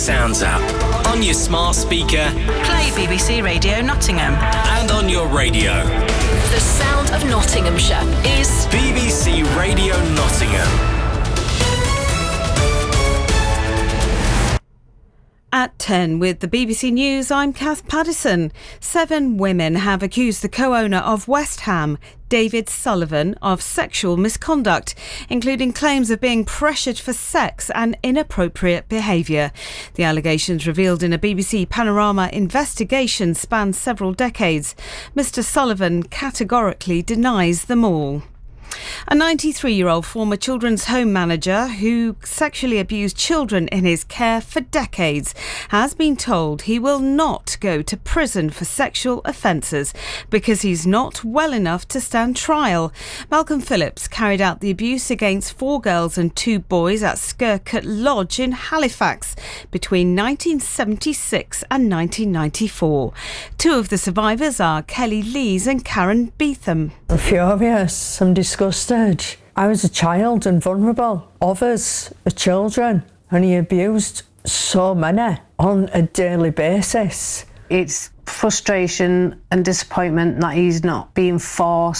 Sounds app. On your smart speaker. Play BBC Radio Nottingham. And on your radio. The sound of Nottinghamshire is BBC Radio Nottingham. At 10 with the BBC News, I'm Kath Paddison. 7 women have accused the co-owner of West Ham, David Sullivan, of sexual misconduct, including claims of being pressured for sex and inappropriate behaviour. The allegations, revealed in a BBC Panorama investigation, span several decades. Mr Sullivan categorically denies them all. A 93-year-old former children's home manager who sexually abused children in his care for decades has been told he will not go to prison for sexual offences because he's not well enough to stand trial. Malcolm Phillips carried out the abuse against 4 girls and 2 boys at Skircutt Lodge in Halifax between 1976 and 1994. 2 of the survivors are Kelly Lees and Karen Beetham. I'm furious. I'm disgusted. I was a child and vulnerable. Others are children, and he abused so many on a daily basis. It's frustration and disappointment that he's not being forced